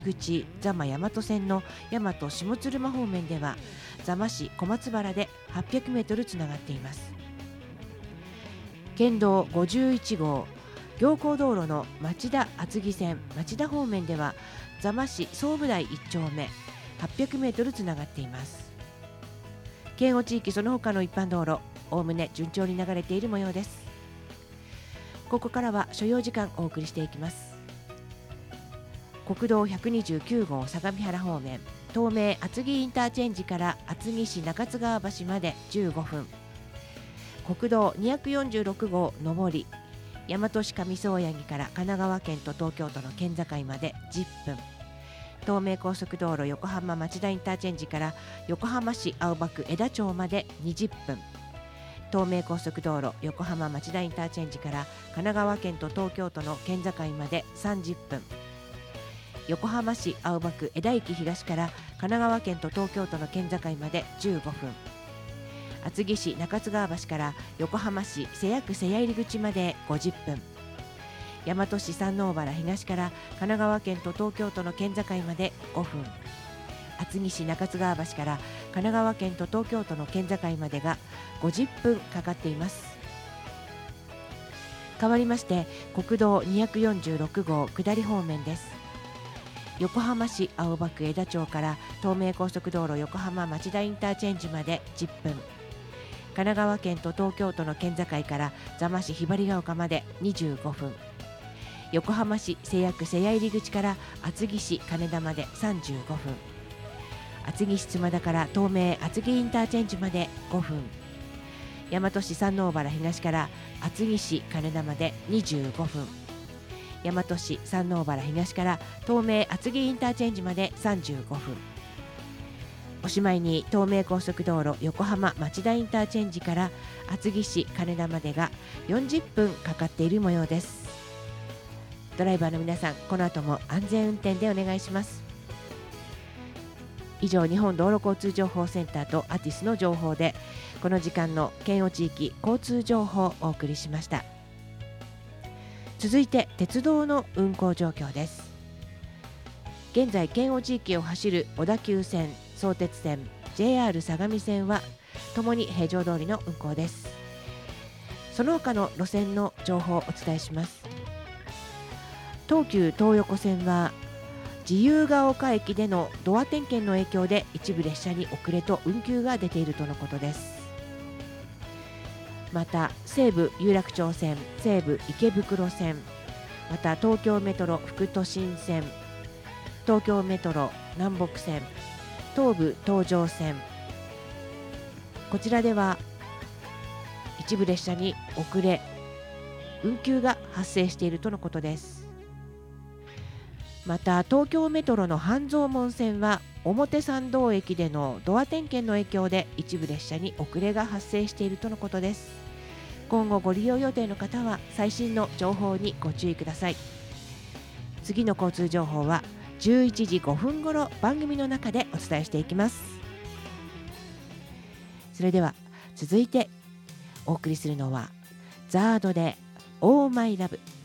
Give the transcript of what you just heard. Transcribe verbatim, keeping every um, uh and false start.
口座間大和線の大和下鶴間方面では座間市小松原ではっぴゃくメートルつながっています。県道ごじゅういち号行幸道路の町田厚木線町田方面では座間市総武台いっ丁目はっぴゃくメートルつながっています。県央地域その他の一般道路おおむね順調に流れている模様です。ここからは所要時間お送りしていきます。国道ひゃくにじゅうきゅう号相模原方面東名厚木インターチェンジから厚木市中津川橋までじゅうごふん、国道にひゃくよんじゅうろく号上り大和市上総八木から神奈川県と東京都の県境までじゅっぷん、東名高速道路横浜町田インターチェンジから横浜市青葉区江田町までにじゅっぷん、東名高速道路横浜町田インターチェンジから神奈川県と東京都の県境までさんじゅっぷん、横浜市青葉区江田駅東から神奈川県と東京都の県境までじゅうごふん、厚木市中津川橋から横浜市瀬谷区瀬谷入口までごじゅっぷん、大和市山王原東から神奈川県と東京都の県境までごふん、厚木市中津川橋から神奈川県と東京都の県境までがごじゅっぷんかかっています。変わりまして国道にひゃくよんじゅうろく号下り方面です。横浜市青葉区江田町から東名高速道路横浜町田インターチェンジまでじゅっぷん、神奈川県と東京都の県境から座間市ひばりが丘までにじゅうごふん、横浜市瀬谷区瀬谷入口から厚木市金田までさんじゅうごふん、厚木市妻田から東名厚木インターチェンジまでごふん、大和市山王原東から厚木市金田までにじゅうごふん、大和市山王原東から東名厚木インターチェンジまでさんじゅうごふん、おしまいに東名高速道路横浜町田インターチェンジから厚木市金田までがよんじゅっぷんかかっている模様です。ドライバーの皆さん、この後も安全運転でお願いします。以上、日本道路交通情報センターとアティスの情報でこの時間の県央地域交通情報をお送りしました。続いて鉄道の運行状況です。現在県央地域を走る小田急線、相鉄線、ジェイアール 相模線はともに平常通りの運行です。その他の路線の情報をお伝えします。東急東横線は自由が丘駅でのドア点検の影響で一部列車に遅れと運休が出ているとのことです。また西武有楽町線、西武池袋線、また東京メトロ副都心線、東京メトロ南北線、東武東上線、こちらでは一部列車に遅れ運休が発生しているとのことです。また東京メトロの半蔵門線は表参道駅でのドア点検の影響で一部列車に遅れが発生しているとのことです。今後ご利用予定の方は最新の情報にご注意ください。次の交通情報はじゅういちじごふん頃番組の中でお伝えしていきます。それでは続いてお送りするのはザードでオーマイラブ。